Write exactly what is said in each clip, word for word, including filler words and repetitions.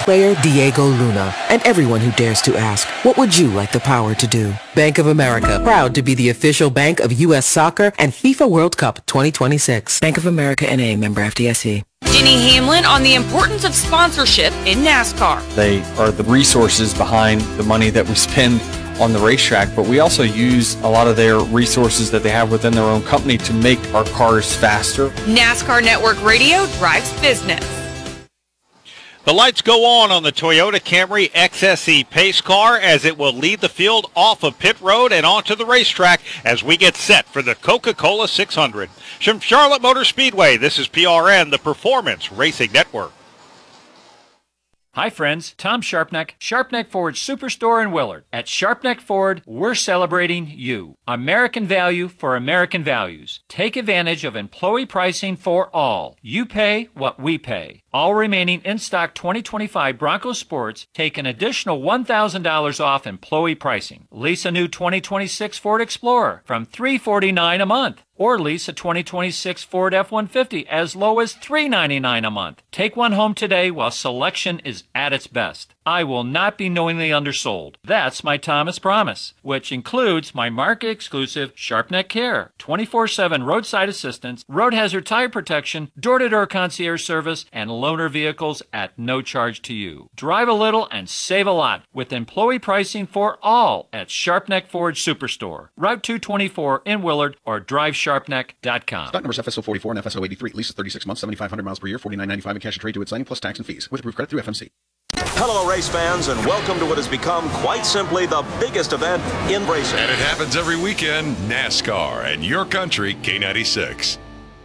player Diego Luna, and everyone who dares to ask, what would you like the power to do? Bank of America, proud to be the official bank of U S Soccer and FIFA World Cup twenty twenty-six. Bank of America N A, member F D I C. Denny Hamlin on the importance of sponsorship in NASCAR. They are the resources behind the money that we spend on the racetrack, but we also use a lot of their resources that they have within their own company to make our cars faster. NASCAR Network Radio drives business. The lights go on on the Toyota Camry X S E pace car as it will lead the field off of pit road and onto the racetrack as we get set for the Coca-Cola six hundred. From Charlotte Motor Speedway, this is P R N, the Performance Racing Network. Hi friends, Tom Sharpneck, Sharpneck Ford Superstore in Willard. At Sharpneck Ford, we're celebrating you. American value for American values. Take advantage of employee pricing for all. You pay what we pay. All remaining in-stock twenty twenty-five Bronco Sports take an additional one thousand dollars off employee pricing. Lease a new twenty twenty-six Ford Explorer from three hundred forty-nine dollars a month. Or lease a twenty twenty-six Ford F one fifty as low as three hundred ninety-nine dollars a month. Take one home today while selection is at its best. I will not be knowingly undersold. That's my Thomas promise, which includes my market-exclusive Sharpneck Care, twenty-four seven roadside assistance, road hazard tire protection, door-to-door concierge service, and loaner vehicles at no charge to you. Drive a little and save a lot with employee pricing for all at Sharpneck Ford Superstore, Route two twenty-four in Willard, or drive sharpneck dot com. Stock numbers F S O forty-four and F S O eighty-three. Leases thirty-six months, seventy-five hundred miles per year, forty-nine ninety-five in cash and trade to its signing plus tax and fees. With approved credit through F M C. Hello, race fans, and welcome to what has become quite simply the biggest event in racing. And it happens every weekend, NASCAR and your country, K ninety-six.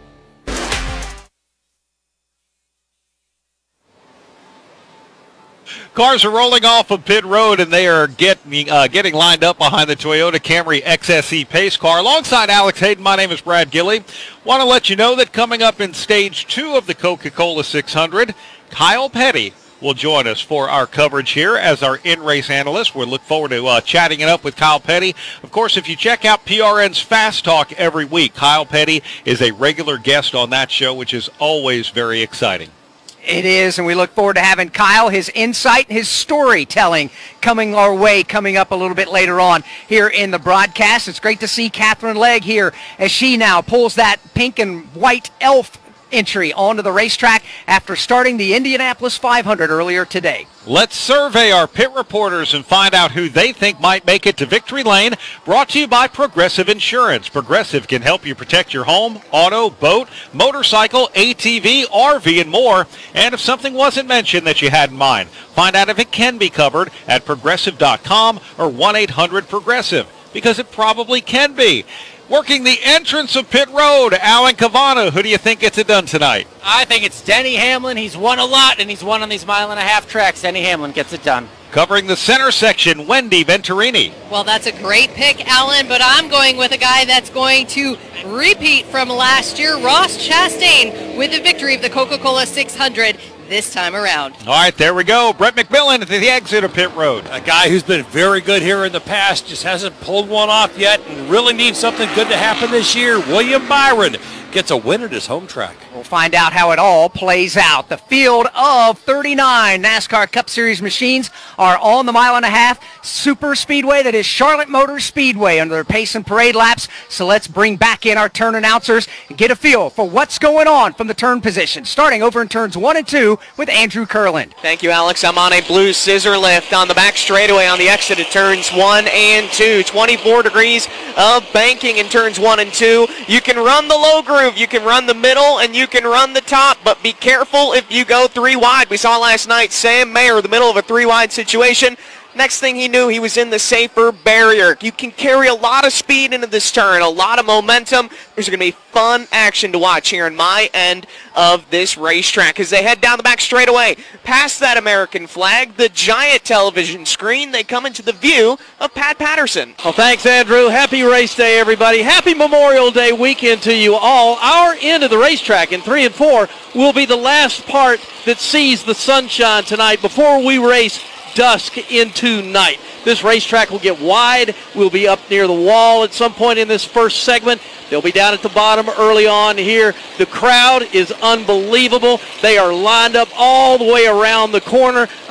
Cars are rolling off of pit road, and they are getting uh, getting lined up behind the Toyota Camry X S E pace car. Alongside Alex Hayden, my name is Brad Gilley. Want to let you know that coming up in stage two of the Coca-Cola six hundred, Kyle Petty will join us for our coverage here as our in-race analyst. We look forward to uh, chatting it up with Kyle Petty. Of course, if you check out P R N's Fast Talk every week, Kyle Petty is a regular guest on that show, which is always very exciting. It is, and we look forward to having Kyle, his insight, his storytelling coming our way, coming up a little bit later on here in the broadcast. It's great to see Catherine Legg here as she now pulls that pink and white elf entry onto the racetrack after starting the Indianapolis five hundred earlier today. Let's survey our pit reporters and find out who they think might make it to victory lane. Brought to you by Progressive Insurance. Progressive can help you protect your home, auto, boat, motorcycle, A T V, R V, and more. And if something wasn't mentioned that you had in mind, find out if it can be covered at progressive dot com or one eight hundred progressive, because it probably can be. Working the entrance of pit road, Alan Cavano. Who do you think gets it done tonight? I think it's Denny Hamlin. He's won a lot, and he's won on these mile and a half tracks. Denny Hamlin gets it done. Covering the center section, Wendy Venturini. Well, that's a great pick, Alan, but I'm going with a guy that's going to repeat from last year, Ross Chastain, with the victory of the Coca-Cola six hundred this time around. All right, there we go. Brett McMillan at the exit of pit road. A guy who's been very good here in the past, just hasn't pulled one off yet and really needs something good to happen this year. William Byron gets a win at his home track. We'll find out how it all plays out. The field of thirty-nine NASCAR Cup Series machines are on the mile and a half super speedway that is Charlotte Motor Speedway under their pace and parade laps. So let's bring back in our turn announcers and get a feel for what's going on from the turn position, starting over in turns one and two with Andrew Kurland. Thank you, Alex. I'm on a blue scissor lift on the back straightaway on the exit of turns one and two. twenty-four degrees of banking in turns one and two. You can run the low groove, you can run the middle, and you can run the top, but be careful if you go three wide. We saw last night Sam Mayer in the middle of a three wide situation. Next thing he knew, he was in the safer barrier. You can carry a lot of speed into this turn, a lot of momentum. There's going to be fun action to watch here in my end of this racetrack as they head down the back straightaway. Past that American flag, the giant television screen, they come into the view of Pat Patterson. Well, thanks, Andrew. Happy race day, everybody. Happy Memorial Day weekend to you all. Our end of the racetrack in three and four will be the last part that sees the sunshine tonight before we race dusk into night. This racetrack will get wide. We'll be up near the wall at some point in this first segment. They'll be down at the bottom early on here. The crowd is unbelievable. They are lined up all the way around the corner.